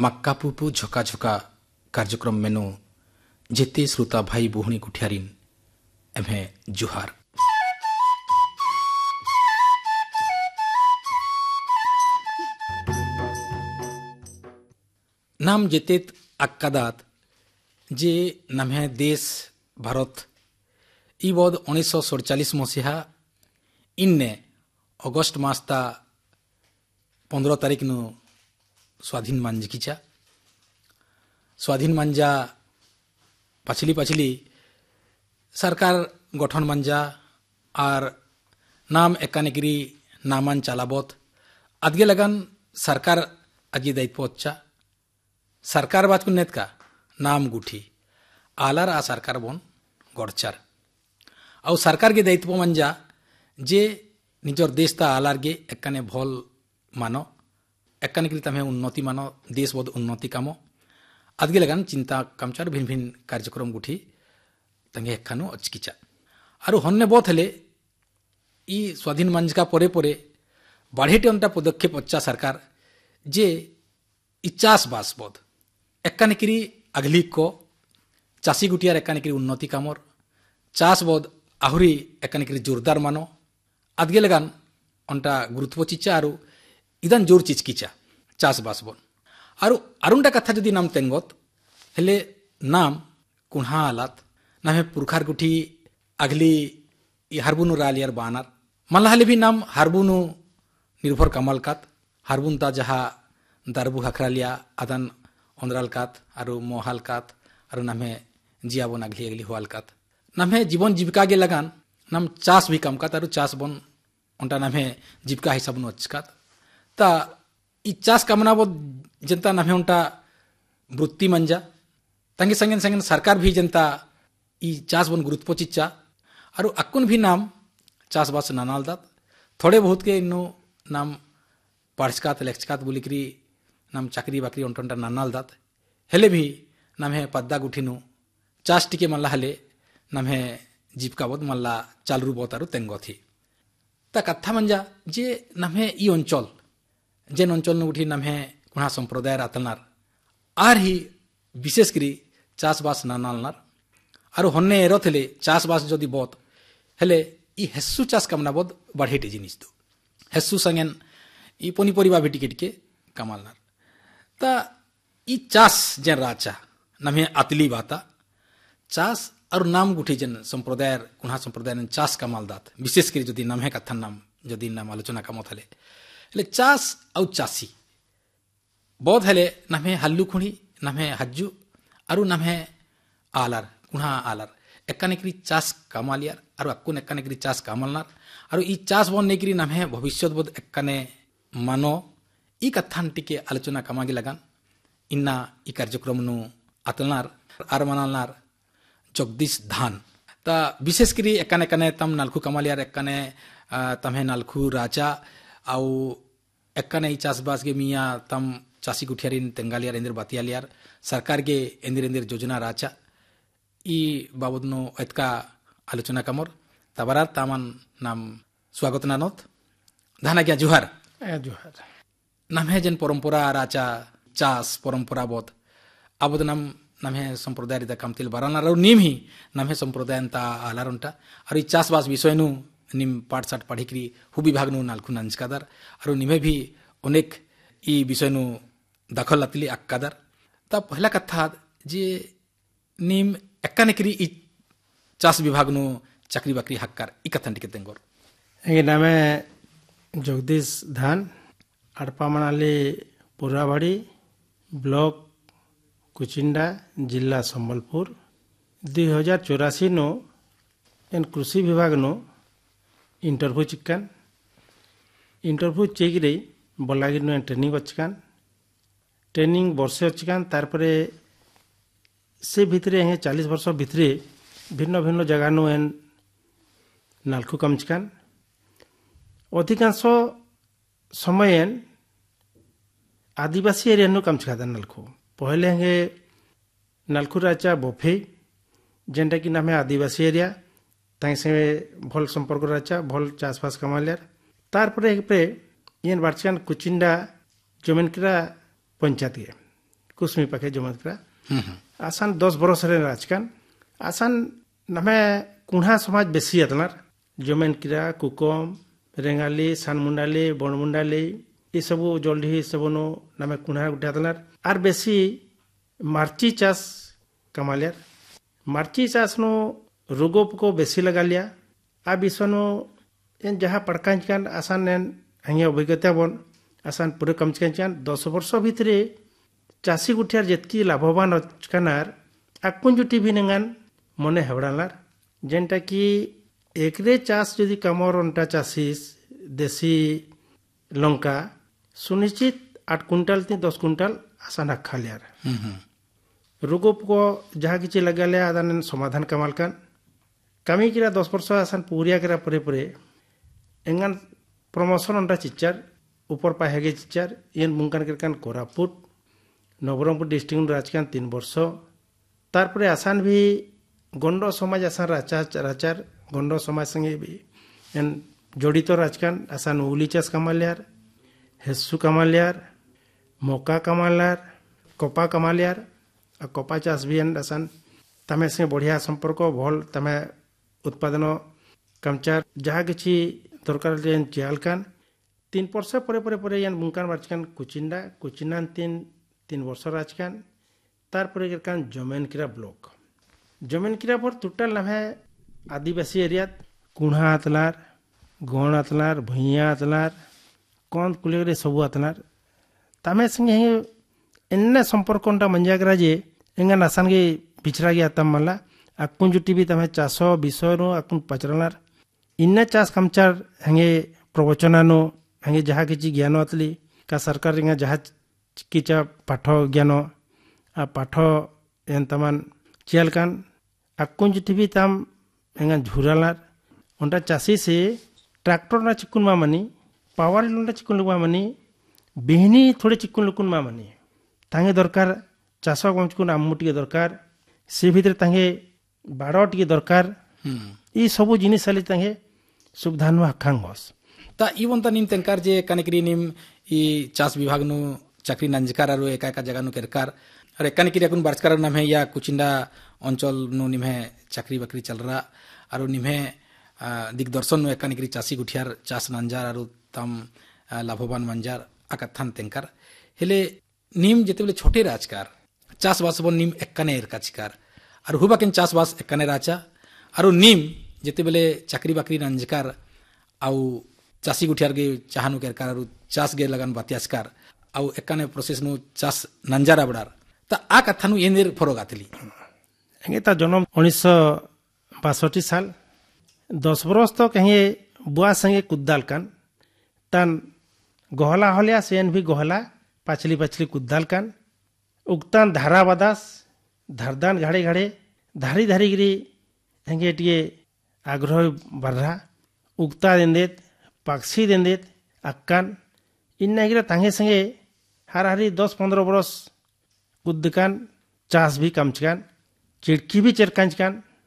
माक्का पुपु झोका झोका कार्यक्रम मेनु जेते श्रोता भाई बुहणी कुठियारिन एमे जुहार। नाम जेतेत अक्कादात जे नम्हे देश भारत इ बोध 1947 मसीहा इन्ने अगस्ट मासता 15 तारीख नु स्वाधीन मांजिकीचा स्वाधीन मांजा पछली सरकार गठन मांजा और नाम एकानेगिरी नामान चालाबोत अदगे लगन सरकार अजी दायित्व अच्छा सरकार बात कुन्नेत का नाम गुठी आलार आ सरकार बोन गड़चार और सरकार के दायित्व मंजा जे निजर देश ता आलार गे एकाने भल मानो एकाने की तमें उन्नति मानो देश बोध उन्नति कामो अदगे लगन चिंता कामचार भिन्न भिन्न कार्यक्रम गुठी तंगे एकानो अचकिचा और हन्ने बहुत हेले ई स्वाधीन मंच का परे परे बाढ़ेटे अंटा पदक्षेप अच्छा सरकार जे इचास बास बोध एकाने की अगली को चासी गुटियार एकाने की उन्नति कामर चास बोध आहुरी एकाने की जोरदार मानो अदगे लगन अंटा गुरुत्व चिचा आरु इदान जोर चिचकिचा चास बास बोन आरु अरुंडा कथा जदि नाम तेंगत हेले नाम कुन्हा आलात नामे पुरखार गुठी अगली हारबुनु रालियार बानार मल्लाहले भी नाम हारबुनु निर्भर कमलकात हारबुन ता जहा दारबु हखरालिया आदान ओंद्रालकात आरु मोहालकात आरु नामे जियाबन अगली अगली होवालकात नामे जीवन जीविका गे लगान नाम चास भी कमकात आरु चास बन उनटा नामे जीविका हिसाब नु अच्छकात ता इ चास कामना बो जनता नामे उनटा वृत्ति मंजा तंगे संगे संगे सरकार भी जनता इ चास बन गुरुत्व चिच्चा आरु अक्कुन भी नाम चास बास नानाल दात थोड़े बहुत के इन्नु नाम पार्सकात लेक्सकात बुलिकरी नाम चाकरी बाकरी उनटंटा नानाल दात हेले भी नामे पद्दा गुठिनु चास टिके मल्ला हले नामे जीविका बोध मल्ला चालरू बोतारु तेंगो थी ता कथा मंजा जे नामे इ अंचल जेन अंचल नु उठी नामे कुणा संप्रदाय आतनार आर ही विशेष करी चासबास नानालनार आरो हन्ने एरथले चासबास जदि बोत हेले इ हेसु चास कामना बोध बढ़ेटे जिनिस दो हेसु संगेन इ पनिपरिबा भेटिके टिके कमालनार ता इ चास जेन राचा नामे आतली बाता चास और नाम गुठी जन संप्रदाय कुणा संप्रदाय चास कमाल दात विशेष करी जदि नाम है कथा नाम जदि नाम आलोचना कामत हले हेले चास और चासी बहुत हेले नामे हल्लू खुणी नामे हज्जू आरु नामे आलार कुणा आलार एकाने करी चास कामालियार आरु अक्कुन एकाने करी चास कामलनार आरु इ चास बन नेकरी नामे भविष्यत बोध एकाने मानो इ कथान टिके आलोचना कामागे लगान इन्ना इ कार्यक्रम नु आतलनार आर मनालनार जगदीश धान ता विशेष करी एकाने एकाने तम नालखु कमालियार एकाने तमे नालखु राजा आउ एकाने इ चासबास गे मिया तम चासी गुठियारिन तेंगालियार इंद्र बातियालियार सरकार गे इंदिर इंदिर योजना राचा इ बाबदनो एतका आलोचना कामर तबरार तामान नाम स्वागत नानोत धाना क्या जुहार जुहार नाम है जन परंपरा राचा चास परंपरा बोध आबद नाम नम्हे संप्रदाय रिदा कामतिल बारानार और निम ही नम्हे संप्रदाय ता आलारंटा और इ चासबास विषय नु निम पाठ साठ पढ़िकरी हु विभाग नु नालखु नंजकादार और निमे भी अनेक इ विषय नु दखल लातिली अक्कादार ता पहला कथा जे निम एक्कानेकरी इ चास विभाग नु चाकरी बाकरी हक्कार इ कथन टिके तेंगोर ए नामे जगदीश धान अड़पा मनाली पुराबाड़ी ब्लॉक कुचिंडा जिला संबलपुर 2084 नो एन कृषि विभाग no interview चिक्कान interview चेकरे बलागिर no training अच्छकान training वर्षे अच्छकान तारपरे से भितरे 40 वर्ष भितरे भिन्न भिन्न जगह नो एन नालखु कमचकान अधिकांश समय एन आदिवासी एरिया नो कमचकादा नालखु पहले हेंगे नालखु राजा बोफे जेनटा कि नाम है आदिवासी एरिया ताई से भल संपर्क राचा भल चासबास कमालियार तारपरे पे येन बारचान कुचिंडा जमेनकरा पंचायत कुसमी पाखे जमत करा आसान 10 बरस रे राजकान आसान नमे कुणा समाज बेसी अतनार जमेन किरा कुकम रेंगाली सानमुंडाली बनमुंडाली ये सब जल्दी सब नो नमे कुणा गुटे अतनार आर बेसी मार्ची चास कमालियार मार्ची चास नो रोगोप को बेसी लगालिया आ बिसनो एन जहाँ पड़कान चिकान आसान एन हंगे अभिज्ञता बन आसान पूरे कम चिकान 10 वर्ष भितरे चासी गुठियार जेतकी लाभवान चिकानार आकुन जुटी भी नंगान मने हेवड़ालार जेनटा कि एकरे चास यदि कमर अंटा चासीस देसी लंका सुनिश्चित 8 कुंटल 10 कुंटल आसान रखा लियार रोगोप को जहाँ किसी लगा लिया आदान समाधान कमाल कान कमी किरा 10 वर्ष आसान पूरिया किरा परे परे एंगान प्रमोशन अंटा चिच्चार ऊपर पाहेगे चिच्चार येन मुंकान किरकान कोरापुट नवरंगपुर डिस्ट्रिक्ट राजकान 3 वर्ष तारपरे आसान भी गंडो समाज आसान राचार गंडो समाज संगे भी एन जड़ित राजकान आसान उली चास कमालियार हेसु कमालियार मौका कमालियार कपा कमालियार और कपा चास भी एन आसान तमे से बढ़िया संपर्क भल तमे उत्पादन कमचार जहाँ किसी दरकार चियाल कान 3 वर्ष परे परे परे यान मुंकान राजकान कुचिंडान 3 वर्ष राजकान तारपरे किरकान जमेन किरा ब्लॉक जमेन किरा पर टोटल नाम है आदिवासी एरिया कुणा अतलार गण अतलार भुइया अतलार कौन कुले सब अतलार तमे संगे एन्ने संपर्क मंजागरा जे एंगा आसान के पिछड़ा गया तम मला अकुन जुटी भी तमे चासो विषय नो अकुन पचरलार इन्ने चास कमचार हंगे प्रवचनानो हंगे जहाँ किसी ज्ञान अतली का सरकार रिंगा जहाँ किचा पाठ ज्ञान आ पाठ एन तमान चियाल कान अकुन जुटी भी तम एंगा झुरालार उनटा चासी से ट्रैक्टर ना चिकुन मा मनी पावर लोंडा चिकुन लुमा मनी बिहनी थोड़े चिकुन लुकुन मा मनी तांगे दरकार चासा कम चिकुन आम्मुटी के दरकार से भीतर तांगे बाड़ोटी के दरकार ई सबु जिनिस साली तांगे सुविधानु आखांगस ता इवंता निम तेंकार जे कनेकरी निम ई चास विभाग नु चाकरी नंजकार आरो एका एका जगह नु केरकार और कनेकरी कुन बारचकार नाम है या कुचिंडा अंचल नु निमे चाकरी बाकरी चल रहा आरो निमे दिग्दर्शन नु कनेकरी चासी गुठियार चास नंजार आरो तम लाभवान मंजार आकाथान तेंकार हेले निम जेतेबले छोटे राजकार चास बास बन निम एकने एरकाचकार आरो हुबाकेन चास बास एकने राचा आरो निम जेतेबले चाकरी बाकरी नंजकार आउ चासी गुठियार गे चाहानु केरकार आरो चास गे लगन बातियासकार आउ एकने प्रोसेस नु चास नंजारा बडार ता आ कथानु एनेर फरक आतली हंगे ता जन्म 1962 साल 10 बरस तो कहीं बुआ संगे कुद्दाल कान तन गहला हलिया सेन भी गहला पाछली पाछली कुद्दाल कान उगतान धारा बदास धारदान घाड़े घाड़े धारी धारी गिरी हंगे टिए आग्रह बढ़ा उगता देंदेत पक्षी देंदेत अक्कान इन्ना गिरा तांगे संगे हर हरी 10-15 बरस कुद्दकान चास भी कम चिकान चिड़की भी चरकान चिकान